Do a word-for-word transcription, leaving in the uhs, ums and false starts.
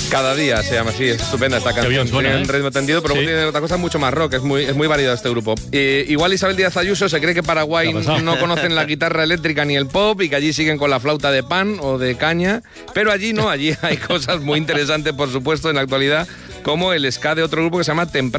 Cada día se llama así, es estupenda esta canción. bien suena, tiene ¿eh? un ritmo tendido, pero Sí. tiene otra cosa mucho más rock, es muy, es muy variado este grupo. Eh, igual Isabel Díaz Ayuso se cree que Paraguay ¿Qué ha pasado? no conocen la guitarra eléctrica ni el pop y que allí siguen con la flauta de pan o de caña, pero allí no, allí hay cosas muy interesantes, por supuesto, en la actualidad, como el ska de otro grupo que se llama Temprano.